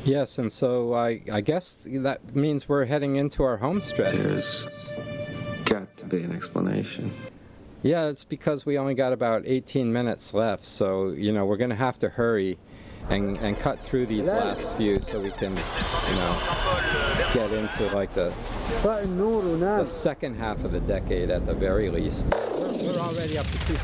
Yes, and so I guess that means we're heading into our home stretch. There's got to be an explanation. Yeah, it's because we only got about 18 minutes left, so, you know, we're going to have to hurry and cut through these last few so we can, you know, get into, like, the second half of the decade at the very least. We're already up to